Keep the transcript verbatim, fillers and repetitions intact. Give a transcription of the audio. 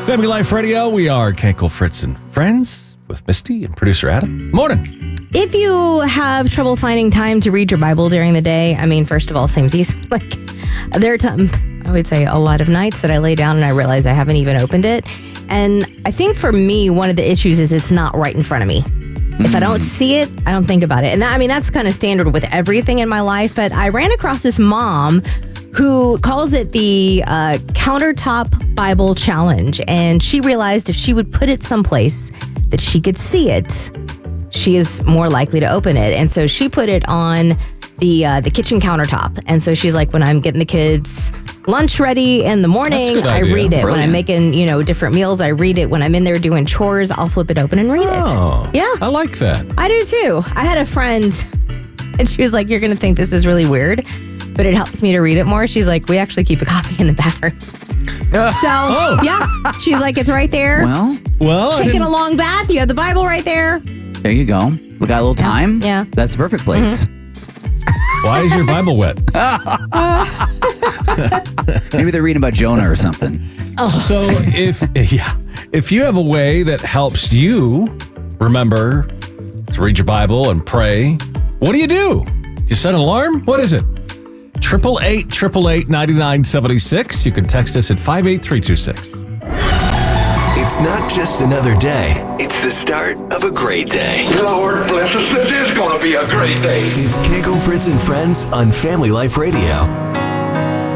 Family Life Radio, we are Kenkel, Fritz, and Friends with Misty and producer Adam. Morning. If you have trouble finding time to read your Bible during the day, I mean, first of all, samesies. Like, there are times, I would say a lot of nights that I lay down and I realize I haven't even opened it. And I think for me, one of the issues is it's not right in front of me. Mm. If I don't see it, I don't think about it. And that, I mean, that's kind of standard with everything in my life. But I ran across this mom who calls it the uh, Countertop Bible Challenge. And she realized if she would put it someplace that she could see it, she is more likely to open it. And so she put it on the uh, the kitchen countertop. And so she's like, when I'm getting the kids lunch ready in the morning, I read it. Brilliant. When I'm making, you know, different meals, I read it. When I'm in there doing chores, I'll flip it open and read oh, it. Yeah. I like that. I do too. I had a friend and she was like, you're going to think this is really weird, but it helps me to read it more. She's like, we actually keep a copy in the bathroom. So, oh. yeah. She's like, it's right there. Well, well, taking a long bath. You have the Bible right there. There you go. We got a little time. Yeah. That's the perfect place. Mm-hmm. Why is your Bible wet? Maybe they're reading about Jonah or something. Oh. So if yeah, if you have a way that helps you remember to read your Bible and pray, what do you do? You set an alarm? What is it? Triple eight triple eight ninety nine seventy six. You can text us at five eight three two six. It's not just another day. It's the start of a great day. Lord bless us. This is going to be a great day. It's Kenkel, Fritz, and Friends on Family Life Radio.